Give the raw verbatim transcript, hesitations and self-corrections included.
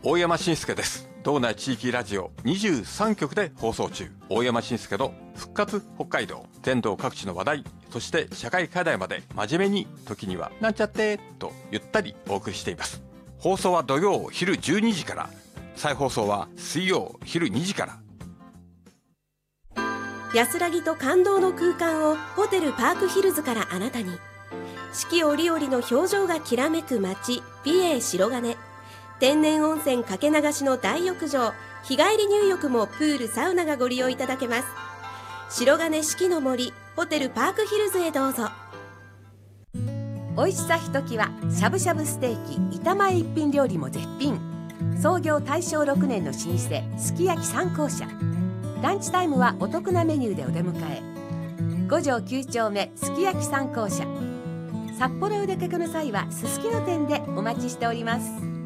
大山伸介です。道内地域ラジオにじゅうさんきょくで放送中、大山伸介の復活北海道。全道各地の話題、そして社会課題まで真面目に、時にはなんちゃってとゆったりお送りしています。放送は土曜昼じゅうにじから、再放送は水曜昼にじから。 安らぎと感動の空間をホテルパークヒルズからあなたに。四季折々の表情がきらめく街、美瑛白金。天然温泉かけ流しの大浴場、日帰り入浴もプールサウナがご利用いただけます。白金四季の森ホテルパークヒルズへどうぞ。 美味しさひときわしゃぶしゃぶステーキ板前一品料理も絶品。創業大正ろくねんの老舗すき焼き三幸社。ランチタイムはお得なメニューでお出迎え。五条きゅう丁目すき焼き三幸社。札幌お出かけの際はすすきの店でお待ちしております。